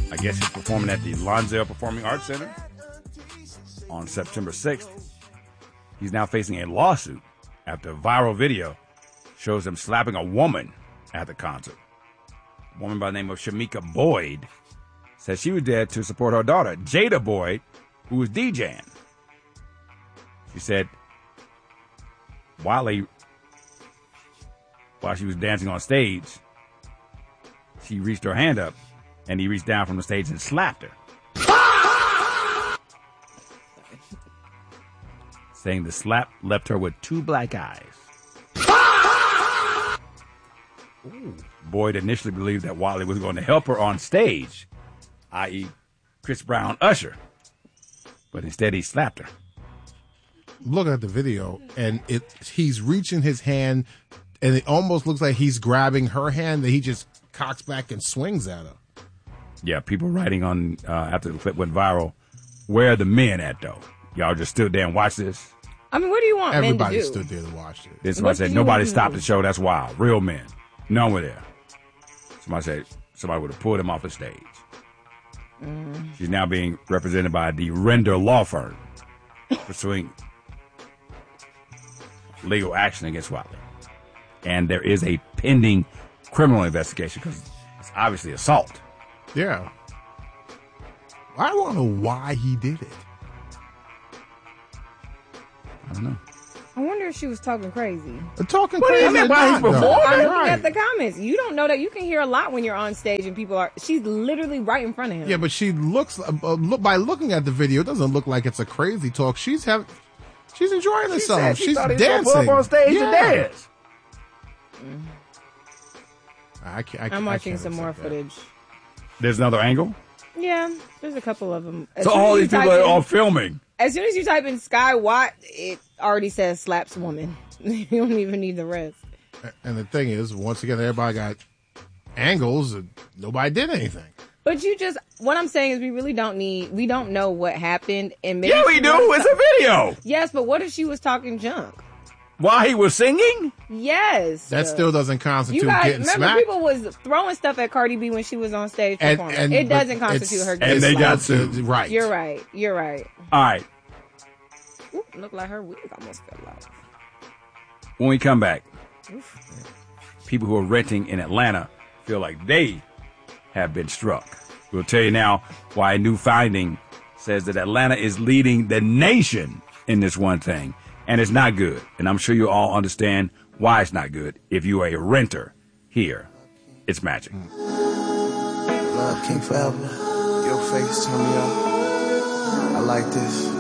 I guess he's performing at the Lonsdale Performing Arts Center on September 6th. He's now facing a lawsuit after a viral video shows him slapping a woman at the concert. A woman by the name of Shamika Boyd says she was there to support her daughter, Jada Boyd, who was DJing. She said while she was dancing on stage, she reached her hand up, and he reached down from the stage and slapped her. Saying the slap left her with 2 black eyes. Boyd initially believed that Wally was going to help her on stage, i.e. Chris Brown Usher. But instead he slapped her. Look at the video, and he's reaching his hand, and it almost looks like he's grabbing her hand that he just cocks back and swings at her. Yeah, people writing on, after the clip went viral, where are the men at, though? Y'all just stood there and watched this? I mean, what do you want men to do? Everybody stood there to watch it. Then somebody said, nobody stopped the show. That's wild. Real men. None were there. Somebody said somebody would have pulled him off the stage. She's now being represented by the Render Law Firm, pursuing legal action against Wally. And there is a pending criminal investigation because it's obviously assault. Yeah. I want to know why he did it. I don't know. I wonder if she was talking crazy. Talking What do crazy. you mean by he's performing? I'm looking at the comments. You don't know that. You can hear a lot when you're on stage and people are. She's literally right in front of him. Yeah, but she looks by looking at the video, it doesn't look like it's a crazy talk. She's enjoying herself. She's dancing. Pull up on stage and dance. I'm watching some more footage. There's another angle? Yeah, there's a couple of them. So all these people are all filming. As soon as you type in Sky Watt, it already says slaps woman. You don't even need the rest. And the thing is, once again, everybody got angles and nobody did anything. But what I'm saying is we don't know what happened. And maybe Yeah, we do. It's a video. Yes, but what if she was talking junk? While he was singing? Yes. That still doesn't constitute you guys, getting remember smacked. People was throwing stuff at Cardi B when she was on stage performing. It doesn't constitute her getting And they got slapped. sued. Right. You're right. All right. Ooh, look like her wig almost fell off. When we come back, people who are renting in Atlanta feel like they have been struck. We'll tell you now why a new finding says that Atlanta is leading the nation in this one thing. And it's not good. And I'm sure you all understand why it's not good if you are a renter here. It's Magic. Love King forever. Your face turn me up. I like this.